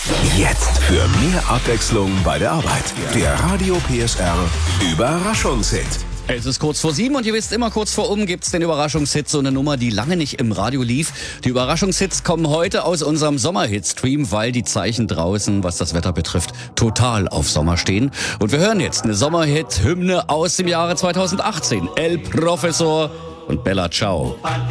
Jetzt für mehr Abwechslung bei der Arbeit. Der Radio PSR Überraschungshit. Es ist kurz vor 7 und ihr wisst, immer kurz vor gibt's den Überraschungshit, so eine Nummer, die lange nicht im Radio lief. Die Überraschungshits kommen heute aus unserem Sommerhit-Stream, weil die Zeichen draußen, was das Wetter betrifft, total auf Sommer stehen. Und wir hören jetzt eine Sommerhit-Hymne aus dem Jahre 2018. El Professor und Bella Ciao.